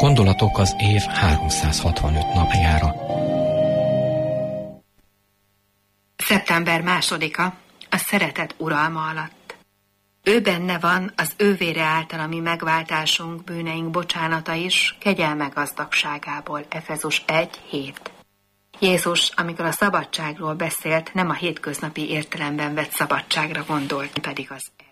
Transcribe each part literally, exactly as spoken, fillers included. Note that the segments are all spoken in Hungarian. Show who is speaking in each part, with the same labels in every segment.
Speaker 1: Gondolatok az év háromszázhatvanöt napjára.
Speaker 2: Szeptember másodika, a szeretet uralma alatt. Ő benne van, az ő vére által a mi megváltásunk, bűneink bocsánata is, kegyelme gazdagságából. Efezus egy hét. Jézus, amikor a szabadságról beszélt, nem a hétköznapi értelemben vett szabadságra gondolt, pedig az erő.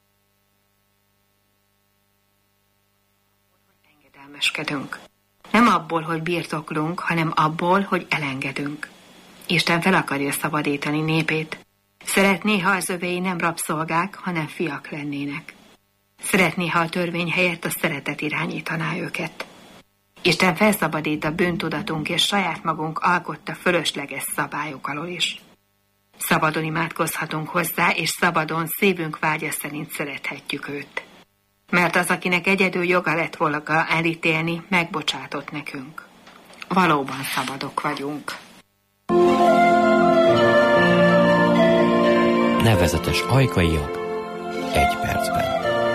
Speaker 2: Engedelmeskedünk. Nem abból, hogy birtoklunk, hanem abból, hogy elengedünk. Isten fel akarja szabadítani népét. Szeretné, ha az övéi nem rabszolgák, hanem fiak lennének. Szeretné, ha a törvény helyett a szeretet irányítaná őket. Isten felszabadít a bűntudatunk és saját magunk alkotta fölösleges szabályok alól is. Szabadon imádkozhatunk hozzá, és szabadon szívünk vágya szerint szerethetjük őt. Mert az, akinek egyedül joga lett volna elítélni, megbocsátott nekünk. Valóban szabadok vagyunk.
Speaker 1: Nevezetes ajkaiak egy percben.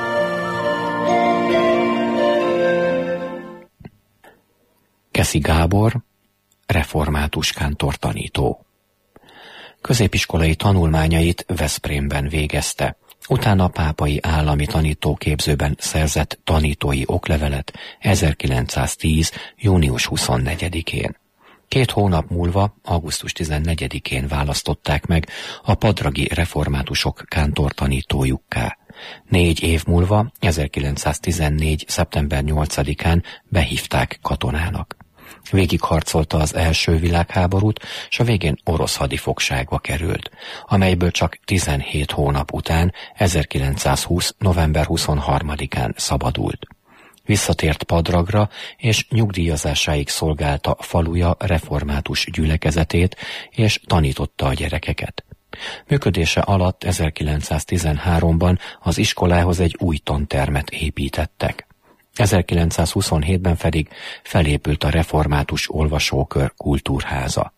Speaker 1: Keszi Gábor, református kántortanító. Középiskolai tanulmányait Veszprémben végezte, utána pápai állami tanítóképzőben szerzett tanítói oklevelet ezerkilencszáztíz. június huszonnegyedikén. Két hónap múlva, augusztus tizennegyedikén választották meg a padragi reformátusok kántortanítójukká. Négy év múlva, ezerkilencszáztizennégy. szeptember nyolcadikán behívták katonának. Végigharcolta az első világháborút, s a végén orosz hadifogságba került, amelyből csak tizenhét hónap után, ezerkilencszázhúsz. november huszonharmadikán szabadult. Visszatért Padragra, és nyugdíjazásáig szolgálta faluja református gyülekezetét, és tanította a gyerekeket. Működése alatt ezerkilencszáztizenháromban az iskolához egy új tantermet építettek. ezerkilencszázhuszonhétben pedig felépült a református olvasókör kultúrháza.